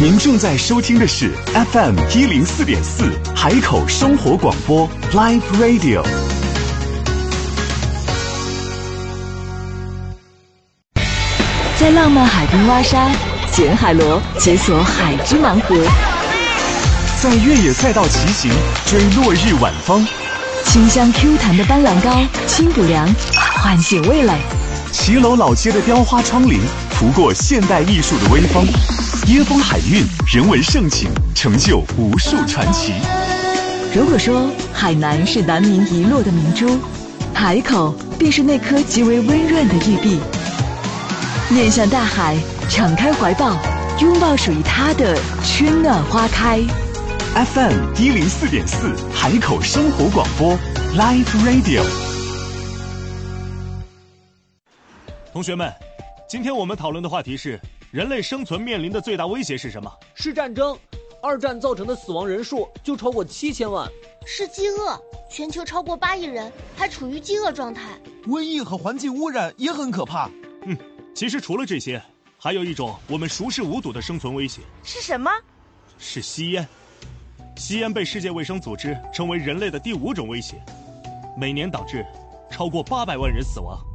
您正在收听的是 FM104.4 海口生活广播 Live Radio。 在浪漫海滨挖沙，捡海螺，解锁海之盲盒； 在越野赛道骑行，追落日晚风； 清香 Q 弹的斑斓膏，清补凉，唤醒味蕾； 骑楼老街的雕花窗棂，涂过现代艺术的微风；椰风海韵，人文盛情，成就无数传奇。 如果说海南是南明遗落的明珠，海口便是那颗极为温润的玉璧。面向大海，敞开怀抱，拥抱属于它的春暖花开。 FM104.4 海口生活广播 Live Radio。 同学们，今天我们讨论的话题是：人类生存面临的最大威胁是什么？ 是战争。二战造成的死亡人数就超过7000万。 是饥饿，全球超过8亿人还处于饥饿状态。 瘟疫和环境污染也很可怕。 其实除了这些，还有一种我们熟视无睹的生存威胁。 是什么？ 是吸烟。吸烟被世界卫生组织称为人类的第5种威胁，每年导致超过800万人死亡。